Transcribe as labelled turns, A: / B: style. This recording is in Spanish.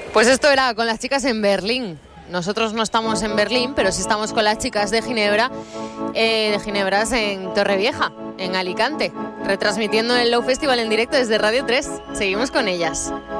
A: Pues esto era con las chicas en Berlín. Nosotros no estamos en Berlín, pero sí estamos con las chicas de Ginebra, de Ginebras en Torrevieja, en Alicante, retransmitiendo el Low Festival en directo desde Radio 3. Seguimos con ellas.